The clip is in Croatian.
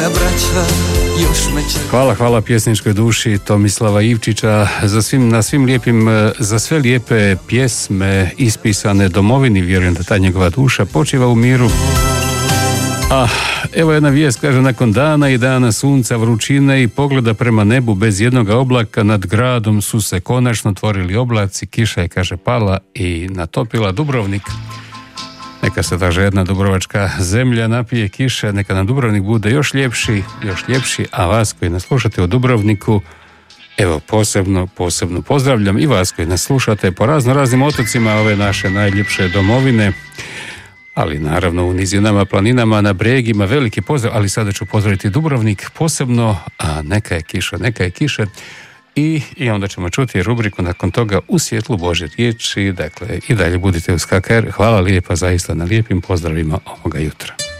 moja braća još me čeka. Hvala pjesničkoj duši Tomislava Ivčića za sve lijepe pjesme ispisane domovini. Vjerujem da ta njegova duša počiva u miru. Evo jedna vijest, kaže, nakon dana i dana sunca, vrućine i pogleda prema nebu bez jednog oblaka, nad gradom su se konačno tvorili oblaci, kiša je, kaže, pala i natopila Dubrovnik. Neka se ta žedna dubrovačka zemlja napije kiše, neka nam Dubrovnik bude još ljepši, a vas koji nas slušate u Dubrovniku, evo posebno pozdravljam i vas koji nas slušate po raznim otocima ove naše najljepše domovine, ali naravno u nizinama, planinama, na bregima, veliki pozdrav, ali sada ću pozdraviti Dubrovnik posebno, a neka je kiša. I onda ćemo čuti rubriku nakon toga U svjetlu Božje riječi. Dakle, i dalje budite uz KKR. Hvala lijepa zaista na lijepim pozdravima ovoga jutra.